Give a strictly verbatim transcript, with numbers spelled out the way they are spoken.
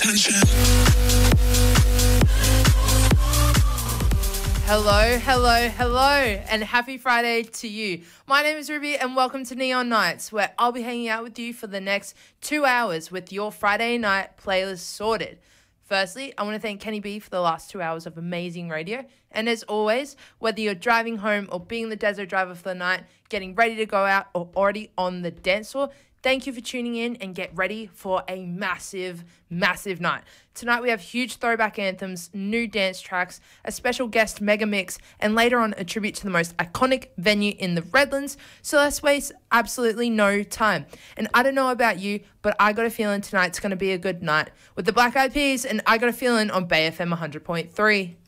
attention. Hello, hello, hello, and happy Friday to you. My name is Ruby, and welcome to Neon Nights, where I'll be hanging out with you for the next two hours with your Friday night playlist sorted. Firstly, I want to thank Kenny B for the last two hours of amazing radio. And as always, whether you're driving home or being the desert driver for the night, getting ready to go out or already on the dance floor, thank you for tuning in and get ready for a massive, massive night. Tonight we have huge throwback anthems, new dance tracks, a special guest mega mix, and later on a tribute to the most iconic venue in the Redlands. So let's waste absolutely no time. And I don't know about you, but I got a feeling tonight's going to be a good night with the Black Eyed Peas, and I got a feeling on Bay F M one hundred point three.